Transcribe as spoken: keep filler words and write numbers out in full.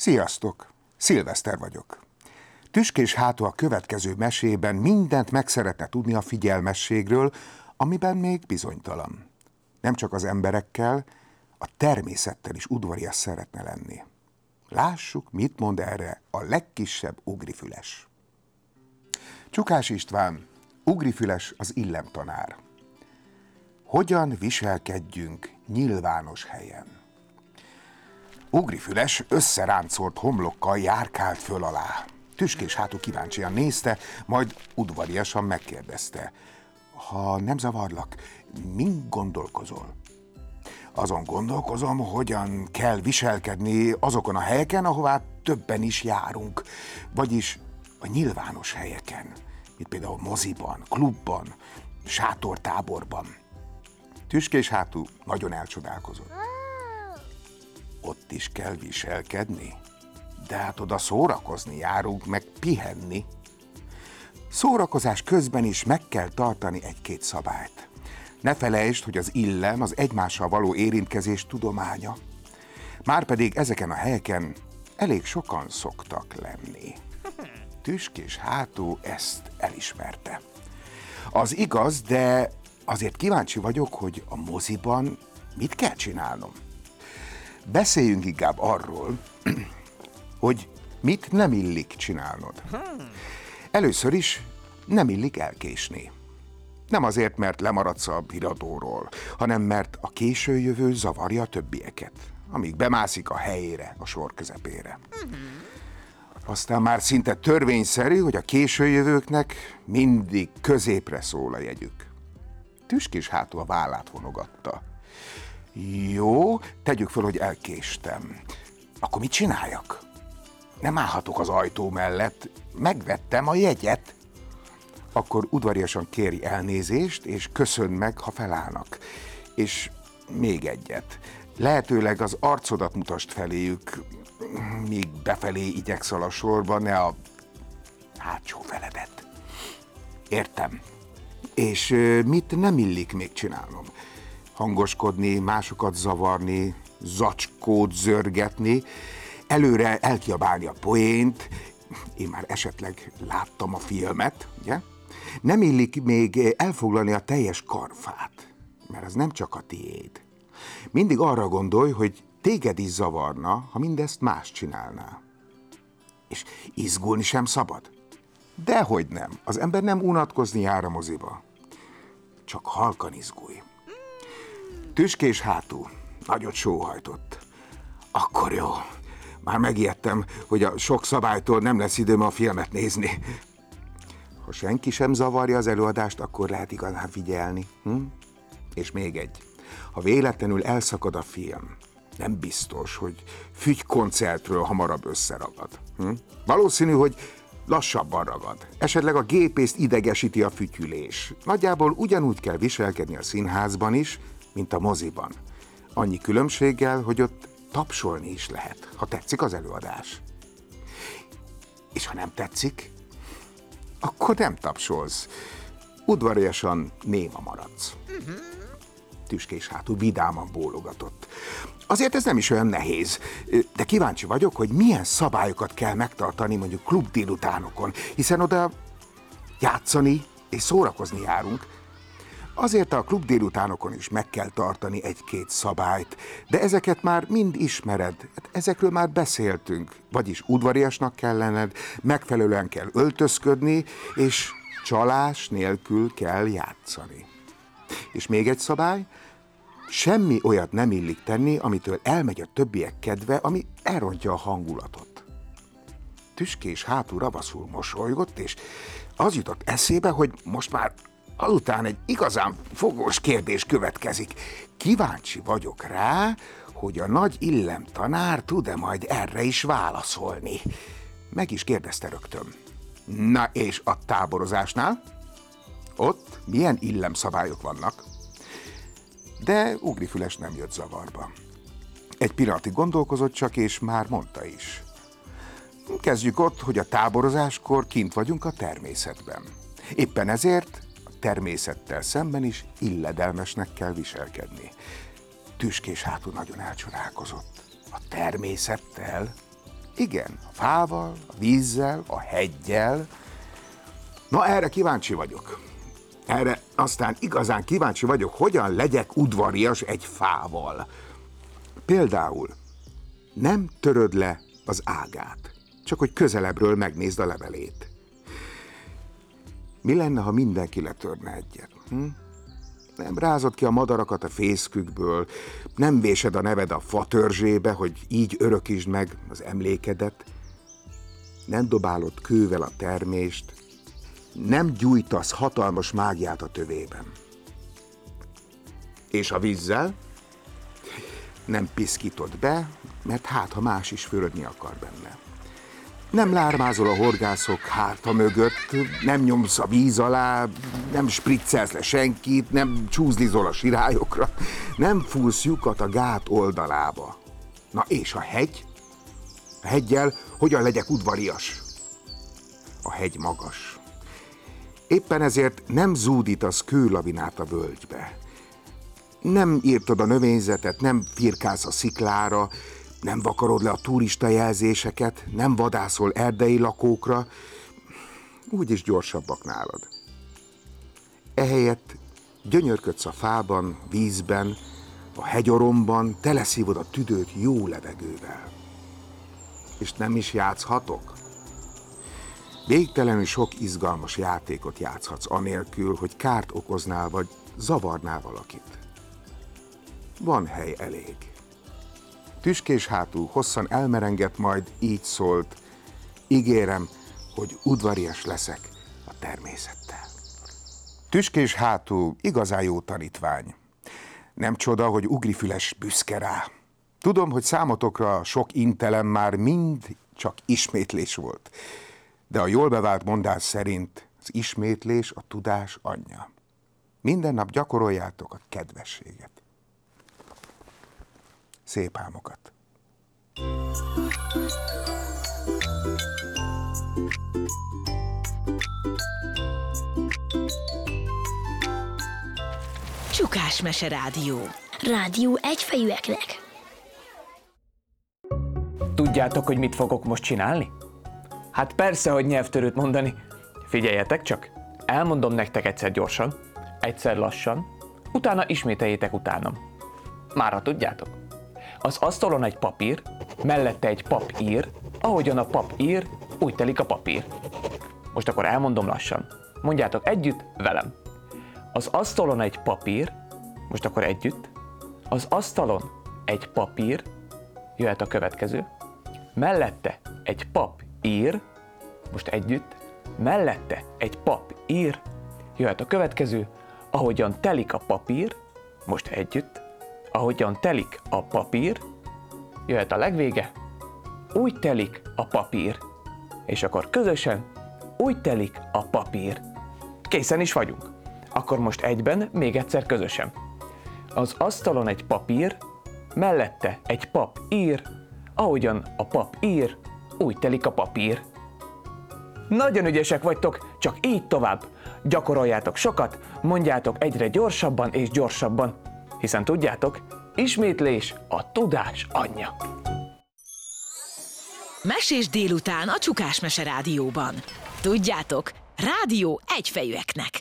Sziasztok! Szilveszter vagyok. Tüskés Hátó a következő mesében mindent meg szeretne tudni a figyelmességről, amiben még bizonytalan. Nem csak az emberekkel, a természettel is udvarias szeretne lenni. Lássuk, mit mond erre a legkisebb ugrifüles. Csukás István, ugrifüles az illemtanár. Hogyan viselkedjünk nyilvános helyen? Ugrifüles összeráncolt homlokkal járkált föl alá. Tüskés Hátó kíváncsian nézte, majd udvariasan megkérdezte. Ha nem zavarlak, mind gondolkozol? Azon gondolkozom, hogyan kell viselkedni azokon a helyeken, ahová többen is járunk, vagyis a nyilvános helyeken, mint például moziban, klubban, sátortáborban. Tüskés Hátó nagyon elcsodálkozott. Ott is kell viselkedni? De hát oda szórakozni járunk, meg pihenni. Szórakozás közben is meg kell tartani egy-két szabályt. Ne felejtsd, hogy az illem az egymással való érintkezés tudománya. Márpedig ezeken a helyeken elég sokan szoktak lenni. Tüskés Hátó ezt elismerte. Az igaz, de azért kíváncsi vagyok, hogy a moziban mit kell csinálnom. Beszéljünk inkább arról, hogy mit nem illik csinálnod. Először is nem illik elkésni. Nem azért, mert lemaradsz a híradóról, hanem mert a későjövő zavarja a többieket, amíg bemászik a helyére, a sor közepére. Aztán már szinte törvényszerű, hogy a későjövőknek mindig középre szól a jegyük. Tüskés Hátó a vállát vonogatta. Jó, tegyük föl, hogy elkéstem. Akkor mit csináljak? Nem állhatok az ajtó mellett, megvettem a jegyet. Akkor udvariasan kéri elnézést, és köszönd meg, ha felállnak. És még egyet. Lehetőleg az arcodat mutasd feléjük, míg befelé igyekszel a sorba, ne a hátsó feledet. Értem. És mit nem illik még csinálnom? Hangoskodni, másokat zavarni, zacskót zörgetni, előre elkiabálni a poént, én már esetleg láttam a filmet, ugye? Nem illik még elfoglalni a teljes karfát, mert az nem csak a tiéd. Mindig arra gondolj, hogy téged is zavarna, ha mindezt más csinálná. És izgulni sem szabad? Dehogy nem, az ember nem unatkozni jár a moziba. Csak halkan izgulj. Tüskés Hátó nagyot sóhajtott. Akkor jó. Már megijedtem, hogy a sok szabálytól nem lesz időm a filmet nézni. Ha senki sem zavarja az előadást, akkor lehet igazán figyelni. Hm? És még egy. Ha véletlenül elszakad a film, nem biztos, hogy fügykoncertről hamarabb összeragad. Hm? Valószínű, hogy lassabban ragad. Esetleg a gépészt idegesíti a fütyülés. Nagyjából ugyanúgy kell viselkedni a színházban is, mint a moziban. Annyi különbséggel, hogy ott tapsolni is lehet, ha tetszik az előadás. És ha nem tetszik, akkor nem tapsolsz. Udvariasan néma maradsz. Uh-huh. Tüskés Hátó vidáman bólogatott. Azért ez nem is olyan nehéz, de kíváncsi vagyok, hogy milyen szabályokat kell megtartani mondjuk klub délutánokon, hiszen oda játszani és szórakozni járunk. Azért a klub délutánokon is meg kell tartani egy-két szabályt, de ezeket már mind ismered, ezekről már beszéltünk, vagyis udvariasnak kell lenned, megfelelően kell öltözködni, és csalás nélkül kell játszani. És még egy szabály, semmi olyat nem illik tenni, amitől elmegy a többiek kedve, ami elrontja a hangulatot. Tüskés Hátó ravaszul mosolygott, és az jutott eszébe, hogy most már azután egy igazán fogós kérdés következik. Kíváncsi vagyok rá, hogy a nagy illemtanár tud-e majd erre is válaszolni. Meg is kérdezte rögtön. Na és a táborozásnál? Ott milyen illemszabályok vannak? De Ugrifüles nem jött zavarba. Egy pillanatig gondolkozott csak, és már mondta is. Kezdjük ott, hogy a táborozáskor kint vagyunk a természetben. Éppen ezért természettel szemben is illedelmesnek kell viselkedni. Tüskés Hátó nagyon elcsodálkozott. A természettel? Igen, a fával, a vízzel, a heggyel. Na, erre kíváncsi vagyok. Erre aztán igazán kíváncsi vagyok, hogyan legyek udvarias egy fával. Például nem töröd le az ágát, csak hogy közelebbről megnézd a levelét. Mi lenne, ha mindenki letörne egyet? Hm? Nem rázod ki a madarakat a fészkükből, nem vésed a neved a fa törzsébe, hogy így örökítsd meg az emlékedet, nem dobálod kővel a termést, nem gyújtasz hatalmas mágiát a tövében. És a vízzel? Nem piszkítod be, mert hát, ha más is fürödni akar benne. Nem lármázol a horgászok háta mögött, nem nyomsz a víz alá, nem spriccelsz le senkit, nem csúzlizol a sirályokra, nem fúrsz lyukat a gát oldalába. Na és a hegy? A heggyel hogyan legyek udvarias? A hegy magas. Éppen ezért nem zúdítasz kőlavinát a völgybe. Nem írtod a növényzetet, nem firkálsz a sziklára, nem vakarod le a turista jelzéseket, nem vadászol erdei lakókra, úgyis gyorsabbak nálad. Ehelyett gyönyörködsz a fában, vízben, a hegyoromban, teleszívod a tüdőt jó levegővel. És nem is játszhatok? Végtelenül sok izgalmas játékot játszhatsz anélkül, hogy kárt okoznál vagy zavarnál valakit. Van hely elég. Tüskés hátú hosszan elmerengett, majd így szólt: ígérem, hogy udvarias leszek a természettel. Tüskés hátú igazán jó tanítvány. Nem csoda, hogy Ugrifüles büszke rá. Tudom, hogy számotokra sok intelem már mind csak ismétlés volt. De a jól bevált mondás szerint az ismétlés a tudás anyja. Minden nap gyakoroljátok a kedvességet. Szép álmokat! Csukás Mese Rádió. Rádió egyfejűeknek. Tudjátok, hogy mit fogok most csinálni? Hát persze, hogy nyelvtörőt mondani. Figyeljetek csak, elmondom nektek egyszer gyorsan, egyszer lassan, utána ismételjétek utánam. Mára tudjátok? Az asztalon egy papír, mellette egy pap ír, ahogyan a pap ír, úgy telik a papír. Most akkor elmondom lassan. Mondjátok együtt velem. Az asztalon egy papír, most akkor együtt. Az asztalon egy papír, jöhet a következő. Mellette egy pap ír, most együtt. Mellette egy pap ír, jöhet a következő. Ahogyan telik a papír, most együtt. Ahogyan telik a papír, jöhet a legvége, úgy telik a papír, és akkor közösen úgy telik a papír. Készen is vagyunk. Akkor most egyben, még egyszer közösen. Az asztalon egy papír, mellette egy pap ír, ahogyan a pap ír, úgy telik a papír. Nagyon ügyesek vagytok, csak így tovább. Gyakoroljátok sokat, mondjátok egyre gyorsabban és gyorsabban. Hiszen tudjátok, ismétlés a tudás anyja. Mesés délután a Csukás Mese Rádióban. Tudjátok, rádió egyfejűeknek.